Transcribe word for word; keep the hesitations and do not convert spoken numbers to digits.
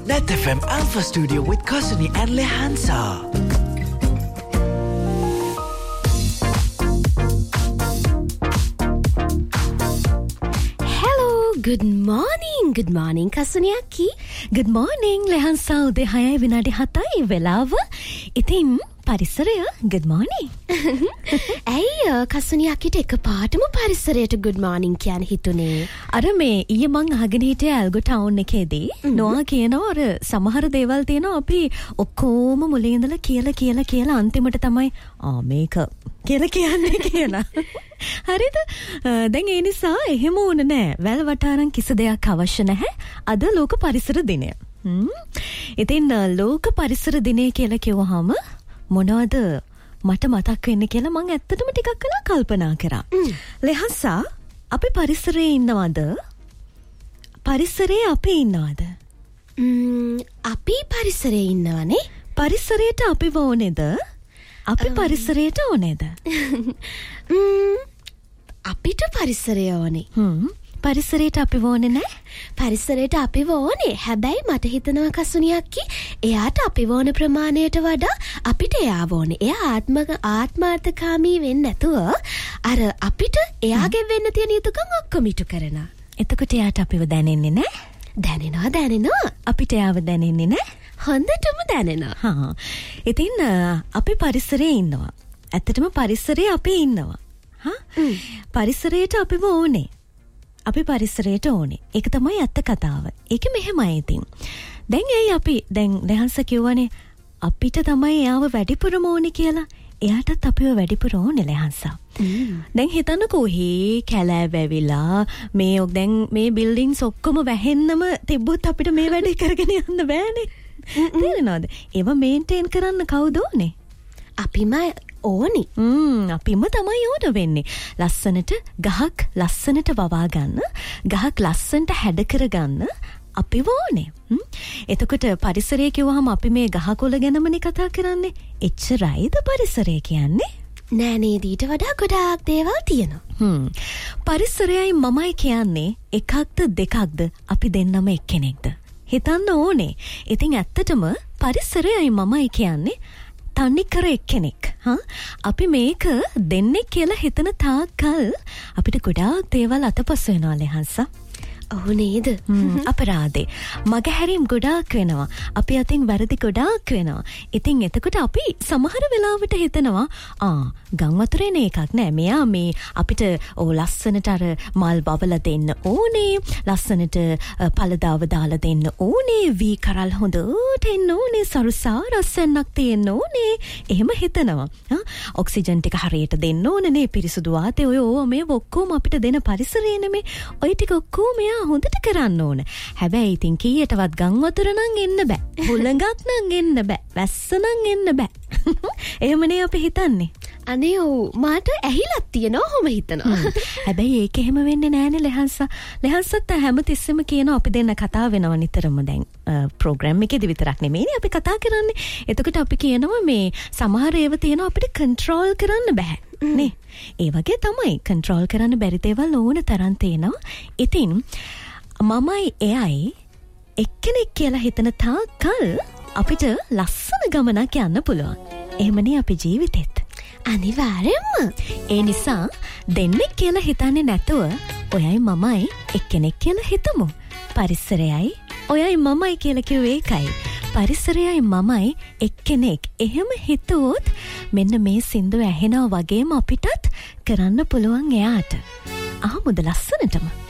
Net F M Alpha Studio with Kasuni and Lehansa. Hello, good morning. Good morning Kasuni Aki. Good morning Lehansa. උදේ හයයි විනාඩි හතයි වෙලාව. ඉතින් පරිසරය good morning. ඇයි කසුනි අකිට එකපාරටම පරිසරයට good morning කියන හිතුනේ? අර මේ ඊයේ මං අහගෙන හිටිය ඇල්ගෝ ටවුන් එකේදී නොආ කියනවා අර සමහර දේවල් තියෙනවා අපි ඔක්කොම මුලින් ඉඳලා කියලා කියලා කියලා අන්තිමට තමයි ආ මේක කියලා කියන්නේ කියලා. හරිද? දැන් ඒ නිසා එහෙම වුණ නෑ. වැල් වටාරම් කිසි දෙයක් අවශ්‍ය නැහැ. අද ලෝක පරිසර දිනය. හ්ම්. ඉතින් ලෝක පරිසර දිනය කියලා කිව්වහම මොනවද මට මතක් වෙන්නේ කියලා මම ඇත්තටම ටිකක් කළා කල්පනා කරා. ලෙහන්සා අපි පරිසරයේ ඉන්නවද? පරිසරයේ අපි ඉන්නවද? ම්ම් අපි පරිසරයේ ඉන්නවනේ. පරිසරයට අපි ඕනේද? අපි පරිසරයට ඕනේද? ම්ම් අපිට පරිසරය ඕනේ. හ්ම් පරිසරයට අපි ඕනේ නැහැ. පරිසරයට අපි ඕනේ. හැබැයි මට හිතෙනවා කසුනි අක්කි එයාට අපි ඕන ප්‍රමාණයට වඩා අපිට එයා ඕනේ. එයා ආත්ම ආත්මාර්ථකාමී වෙන්නේ නැතුව අර අපිට එයාගෙන් වෙන්න තියෙන යුතුකම් ඔක්කොම ඉටු කරනවා. එතකොට එයාට අපිව දැනෙන්නේ නැහැ. දැනෙනවා දැනෙනවා. අපිට එයාව දැනෙන්නේ නැහැ. හොඳටම දැනෙනවා. හා. ඉතින් අපි පරිසරයේ ඉන්නවා. ඇත්තටම පරිසරයේ අපි ඉන්නවා. හා? පරිසරයට අපිව ඕනේ. අපි පරිසරයට ඕනේ. ඒක තමයි ඇත්ත කතාව. ඒක මෙහෙමයි ඉතින්. දැන් ඇයි අපි දැන් ලෙහන්ස කියවනේ අපිට තමයි එයාව වැඩිපුරම ඕනේ කියලා. එයාටත් අපිව වැඩිපුර ඕනේ ලෙහන්සා. දැන් හිතන්නකෝ හේ කැලෑ වැවිලා මේ දැන් මේ බිල්ඩින්ග්ස් ඔක්කොම වැහෙන්නම තිබ්බොත් අපිට මේ වැඩේ කරගෙන යන්න බෑනේ. තේරෙනවද? ඒව මේන්ටේන් කරන්න කවුද ඕනේ? අපිම ඕනි. ම්ම් අපිම තමයි ඕන වෙන්නේ. ලස්සනට ගහක් ලස්සනට වවා ගන්න, ගහක් ලස්සනට හැඩ කරගන්න අපි ඕනේ. එතකොට පරිසරය කිව්වහම අපි මේ ගහකොළ ගැනමනේ කතා කරන්නේ. එච්චරයිද පරිසරය කියන්නේ? නෑ නේද ඊට වඩා ගොඩාක් දේවල් තියෙනවා. හ්ම් පරිසරයයි මමයි කියන්නේ එකක්ද දෙකක්ද අපි දෙන්නම එක්කෙනෙක්ද? හිතන්න ඕනේ. ඉතින් ඇත්තටම පරිසරයයි මමයි කියන්නේ තනිකර එක්කෙනෙක්. හා අපි මේක දෙන්නෙක් කියලා හිතන තාක්කල් අපිට ගොඩාක් දේවල් අතපසු වෙනවා ලෙහන්සා. ඔව් නේද? අපරාධේ. මගහැරීම් ගොඩාක් වෙනවා. අපි අතින් වැරදි ගොඩාක් වෙනවා. ඉතින් එතකොට අපි සමහර වෙලාවට හිතනවා ආ ගම් වතුරේනේ එකක් නෑ. මෙයා මේ අපිට ඕ ලස්සනට අර මල් බබලා දෙන්න ඕනේ. ලස්සනට පළදාව දාලා දෙන්න ඕනේ. වී කරල් හොඳට එන්න ඕනේ. සරුසා රසන්නක් තියෙන්න ඕනේ. එහෙම හිතනවා. හා ඔක්සිජන් ටික හරියට දෙන්න ඕනේ නේ. පිරිසුදු වාතය ඔය ඕ මේ ඔක්කොම අපිට දෙන පරිසරය නෙමේ. ඔය ටික ඔක්කොම හොඳට කරන්න ඕන. හැබැයි ඉතින් කීයටවත් ගම් වතුර නම් එන්න බෑ. හුළඟක් නම් එන්න බෑ. වැස්ස නම් එන්න බෑ. එහෙමනේ අපි හිතන්නේ. අනේ ඔව් මාට ඇහිලක් තියෙනවා ඔහොම හිතනවා. හැබැයි ඒක එහෙම වෙන්නේ නෑනේ ලෙහන්සා. ලෙහන්සත් හැමතිස්සෙම කියනවා අපි දෙන්න කතා වෙනවා නිතරම දැන් ප්‍රෝග්‍රෑම් එකේදී විතරක් නෙමෙයිනේ අපි කතා කරන්නේ. එතකොට අපි කියනවා මේ සමහර ඒවා තියෙනවා අපිට කන්ට්‍රෝල් කරන්න බෑ. නේ ඒ වගේ තමයි කන්ට්‍රෝල් කරන්න බැරි දේවල් ඕන තරම් තියෙනවා. ඉතින් මමයි එයයි එක්කෙනෙක් කියලා හිතන තාක්කල් අපිට ලස්සන ගමනක් යන්න පුළුවන්. එහෙමනේ අපේ ජීවිතෙත්. අනිවාර්යෙන්ම. ඒ නිසා දෙන්නෙක් කියලා හිතන්නේ නැතුව ඔයයි මමයි එක්කෙනෙක් කියලා හිතමු. පරිසරයයි ඔයයි මමයි කියලා කිව්වේ ඒකයි. පරිසරයයි මමයි එක්කෙනෙක් එහෙම හිතුවොත් මෙන්න මේ සින්දුව ඇහෙනවා වගේම අපිටත් කරන්න පුළුවන් එයාට. අහමුද ලස්සනටම?